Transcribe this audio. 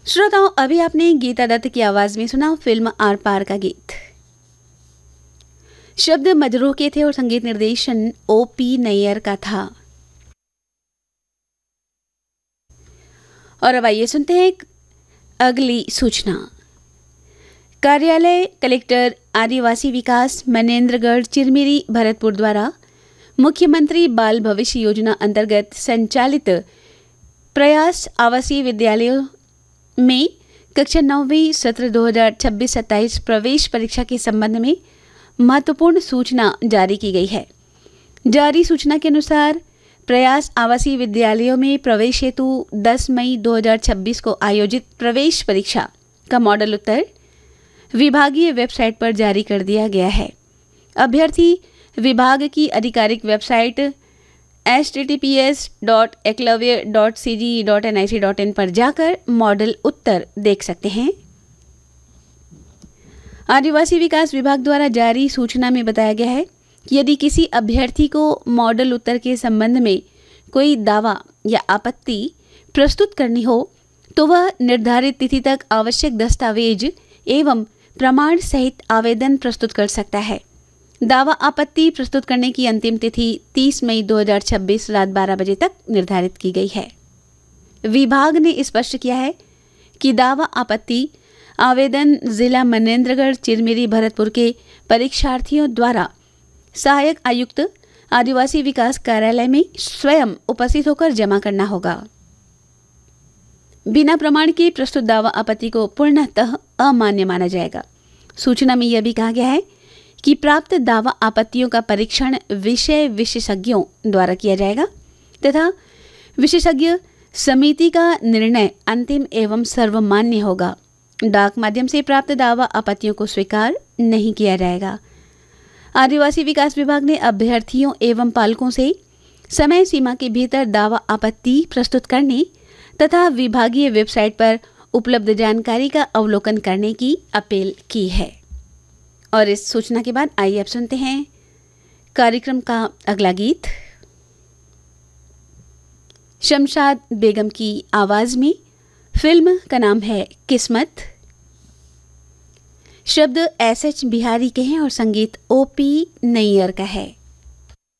श्रोताओं, अभी आपने गीता दत्त की आवाज में सुना फिल्म आर पार का गीत। शब्द मजरूह के थे और संगीत निर्देशन O.P. नैयर का था। और अब आइए सुनते हैं एक अगली सूचना। कार्यालय कलेक्टर आदिवासी विकास मनेन्द्रगढ़ चिरमिरी भरतपुर द्वारा मुख्यमंत्री बाल भविष्य योजना अंतर्गत संचालित प्रयास आवासीय विद्यालयों में कक्षा 9वीं सत्र 2026-27 प्रवेश परीक्षा के संबंध में महत्वपूर्ण सूचना जारी की गई है। जारी सूचना के अनुसार प्रयास आवासीय विद्यालयों में प्रवेश हेतु 10 मई 2026 को आयोजित प्रवेश परीक्षा का मॉडल उत्तर विभागीय वेबसाइट पर जारी कर दिया गया है। अभ्यर्थी विभाग की आधिकारिक वेबसाइट https://eklavya.cge.nic.in पर जाकर मॉडल उत्तर देख सकते हैं। आदिवासी विकास विभाग द्वारा जारी सूचना में बताया गया है कि यदि किसी अभ्यर्थी को मॉडल उत्तर के संबंध में कोई दावा या आपत्ति प्रस्तुत करनी हो तो वह निर्धारित तिथि तक आवश्यक दस्तावेज एवं प्रमाण सहित आवेदन प्रस्तुत कर सकता है। दावा आपत्ति प्रस्तुत करने की अंतिम तिथि 30 मई 2026 रात 12 बजे तक निर्धारित की गई है। विभाग ने स्पष्ट किया है कि दावा आपत्ति आवेदन जिला मनेन्द्रगढ़ चिरमिरी भरतपुर के परीक्षार्थियों द्वारा सहायक आयुक्त आदिवासी विकास कार्यालय में स्वयं उपस्थित होकर जमा करना होगा। बिना प्रमाण के प्रस्तुत दावा आपत्ति को पूर्णतः अमान्य माना जाएगा। सूचना में यह भी कहा गया है कि प्राप्त दावा आपत्तियों का परीक्षण विषय विशेषज्ञों द्वारा किया जाएगा तथा विशेषज्ञ समिति का निर्णय अंतिम एवं सर्वमान्य होगा। डाक माध्यम से प्राप्त दावा आपत्तियों को स्वीकार नहीं किया जाएगा। आदिवासी विकास विभाग ने अभ्यर्थियों एवं पालकों से समय सीमा के भीतर दावा आपत्ति प्रस्तुत करने तथा विभागीय वेबसाइट पर उपलब्ध जानकारी का अवलोकन करने की अपील की है। और इस सूचना के बाद आइए अब सुनते हैं कार्यक्रम का अगला गीत। शमशाद बेगम की आवाज में फिल्म का नाम है किस्मत। शब्द SH बिहारी के हैं और संगीत O.P. नैयर का है।